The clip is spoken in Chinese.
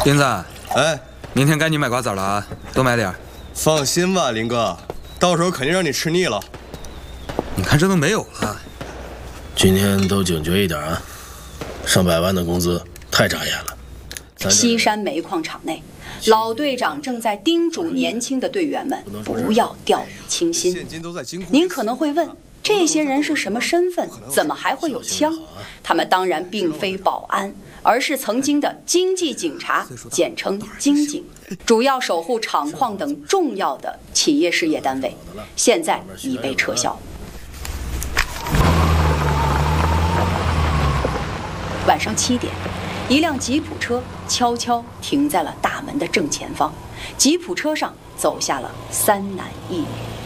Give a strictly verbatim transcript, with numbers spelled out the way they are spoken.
斌子， 哎， 明天该你买瓜子了啊，多买点。 放心吧，林哥，到时候肯定让你吃腻了。 你看这都没有了。 今天都警觉一点啊！上百万的工资太扎眼了。 西山煤矿场内，老队长正在叮嘱年轻的队员们不要掉以轻心。您可能会问，这些人是什么身份？怎么还会有枪？他们当然并非保安，而是曾经的经济警察，简称经警，主要守护厂矿等重要的企业事业单位，现在已被撤销。晚上七点，一辆吉普车悄悄停在了大门的正前方。吉普车上走下了三男一女。